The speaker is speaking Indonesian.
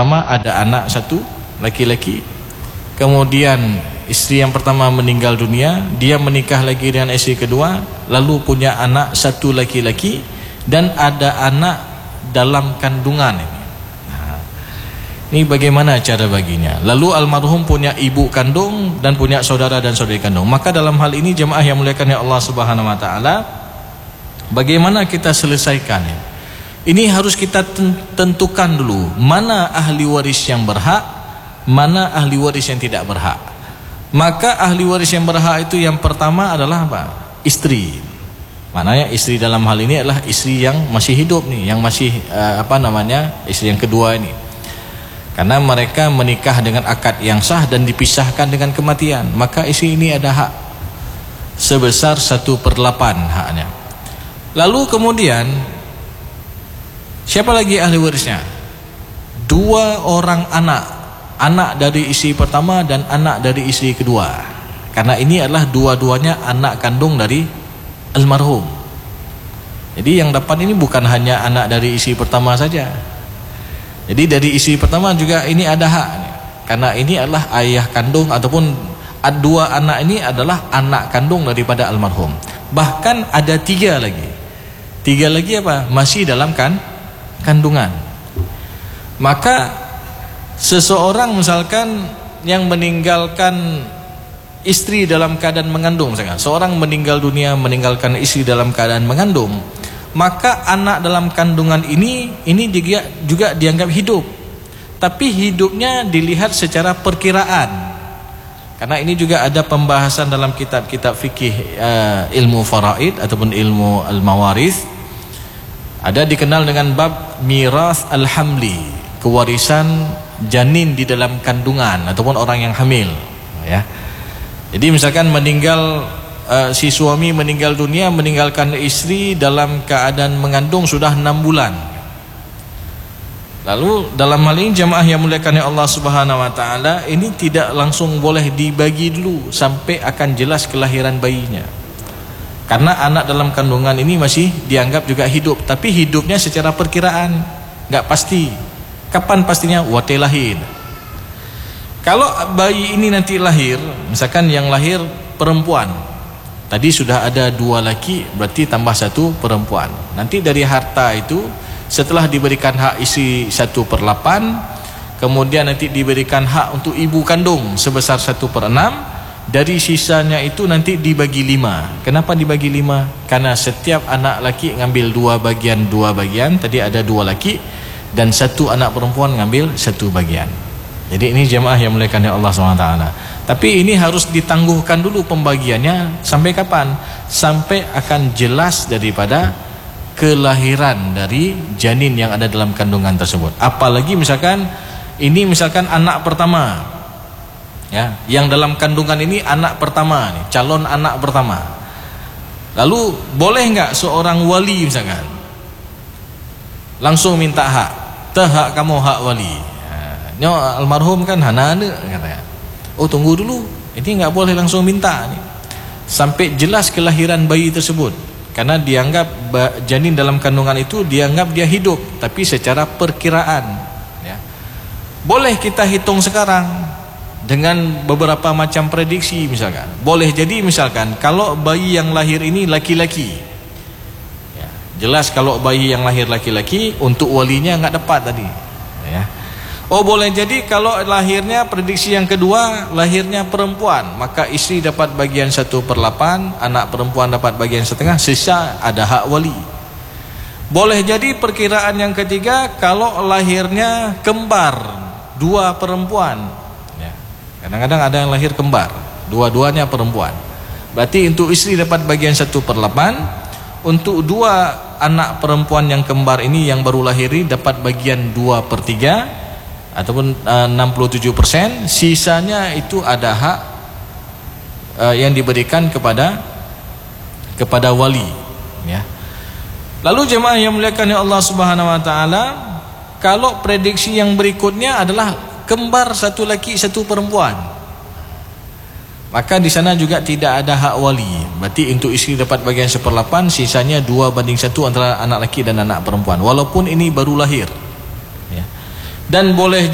pertama ada anak satu laki-laki, kemudian istri yang pertama meninggal dunia, dia menikah lagi dengan istri kedua, lalu punya anak satu laki-laki, dan ada anak dalam kandungan ini. Nah, ini bagaimana cara baginya? Lalu almarhum punya ibu kandung dan punya saudara dan saudari kandung. Maka dalam hal ini jemaah yang muliakan Allah Subhanahu wa taala, bagaimana kita selesaikan ya? Ini harus kita tentukan dulu mana ahli waris yang berhak, mana ahli waris yang tidak berhak. Maka ahli waris yang berhak itu yang pertama adalah apa? Istri. Maknanya istri dalam hal ini adalah istri yang masih hidup nih, yang masih istri yang kedua ini. Karena mereka menikah dengan akad yang sah dan dipisahkan dengan kematian, maka istri ini ada hak sebesar 1/8 haknya. Lalu kemudian siapa lagi ahli warisnya? 2 orang anak dari istri pertama dan anak dari istri kedua. Karena ini adalah dua-duanya anak kandung dari almarhum. Jadi yang dapat ini bukan hanya anak dari istri pertama saja. Jadi dari istri pertama juga ini ada hak. Karena ini adalah ayah kandung ataupun 2 anak ini adalah anak kandung daripada almarhum. Bahkan ada 3 lagi. 3 lagi apa? Masih dalam kandungan. Maka seseorang misalkan yang meninggalkan istri dalam keadaan mengandung, misalkan seorang meninggal dunia meninggalkan istri dalam keadaan mengandung, maka anak dalam kandungan ini juga dianggap hidup. Tapi hidupnya dilihat secara perkiraan. Karena ini juga ada pembahasan dalam kitab-kitab fikih ilmu faraid ataupun ilmu al-mawarith. Ada dikenal dengan bab miras al-hamli, kewarisan janin di dalam kandungan ataupun orang yang hamil, ya. Jadi misalkan meninggal si suami meninggal dunia meninggalkan istri dalam keadaan mengandung sudah 6 bulan. Lalu dalam hal ini jemaah yang muliakan Allah Subhanahu wa taala, ini tidak langsung boleh dibagi dulu sampai akan jelas kelahiran bayinya. Karena anak dalam kandungan ini masih dianggap juga hidup, tapi hidupnya secara perkiraan, nggak pasti. Kapan pastinya? Waktu lahir. Kalau bayi ini nanti lahir, misalkan yang lahir perempuan, tadi sudah ada 2 laki, berarti tambah 1 perempuan. Nanti dari harta itu setelah diberikan hak isi 1/8, kemudian nanti diberikan hak untuk ibu kandung sebesar 1/6. Dari sisanya itu nanti dibagi 5. Kenapa dibagi 5? Karena setiap anak laki ngambil 2 bagian. Tadi ada 2 laki dan 1 anak perempuan ngambil 1 bagian. Jadi ini jemaah yang muliakan Allah SWT. Tapi ini harus ditangguhkan dulu pembagiannya. Sampai kapan? Sampai akan jelas daripada kelahiran dari janin yang ada dalam kandungan tersebut. Apalagi misalkan ini anak pertama, ya, yang dalam kandungan ini anak pertama nih, calon anak pertama. Lalu boleh nggak seorang wali misalkan langsung minta hak? Hak kamu hak wali. Nyo almarhum kan hanane katanya. Oh tunggu dulu, ini nggak boleh langsung minta nih. Sampai jelas kelahiran bayi tersebut. Karena dianggap janin dalam kandungan itu dianggap dia hidup, tapi secara perkiraan, ya. Boleh kita hitung sekarang dengan beberapa macam prediksi misalkan. Boleh jadi misalkan kalau bayi yang lahir ini laki-laki, ya, jelas kalau bayi yang lahir laki-laki untuk walinya nggak dapat tadi, ya. Oh boleh jadi kalau lahirnya prediksi yang kedua lahirnya perempuan, maka istri dapat bagian 1/8, anak perempuan dapat bagian 1/2, sisa ada hak wali. Boleh jadi perkiraan yang ketiga kalau lahirnya kembar 2 perempuan, ya. Kadang-kadang ada yang lahir kembar, dua-duanya perempuan. Berarti untuk istri dapat bagian 1/8, untuk 2 anak perempuan yang kembar ini yang baru lahir dapat bagian 2/3 ataupun 67%, sisanya itu ada hak yang diberikan kepada wali, ya. Lalu jemaah yang muliakan Allah Subhanahu wa taala, kalau prediksi yang berikutnya adalah kembar 1 laki 1 perempuan, maka di sana juga tidak ada hak wali. Berarti untuk istri dapat bagian 1/8, sisanya 2/1 antara anak laki dan anak perempuan, walaupun ini baru lahir, ya. Dan boleh